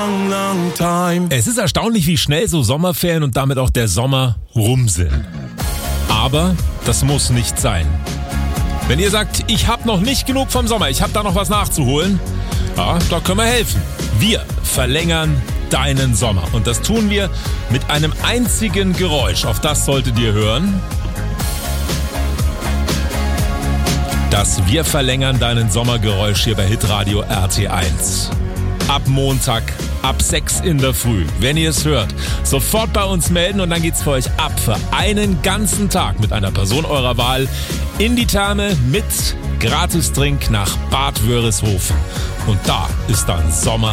long, long time. Es ist erstaunlich, wie schnell so Sommerferien und damit auch der Sommer rum sind. Aber das muss nicht sein. Wenn ihr sagt, ich habe noch nicht genug vom Sommer, ich habe da noch was nachzuholen, ja, da können wir helfen. Wir verlängern deinen Sommer. Und das tun wir mit einem einzigen Geräusch. Auf das solltet ihr hören. Das Wir verlängern deinen Sommergeräusch hier bei Hitradio RT1. Ab Montag, ab 6 in der Früh. Wenn ihr es hört, sofort bei uns melden und dann geht's für euch ab für einen ganzen Tag mit einer Person eurer Wahl in die Therme mit Gratisdrink nach Bad Wörishofen. Und da ist dann Sommer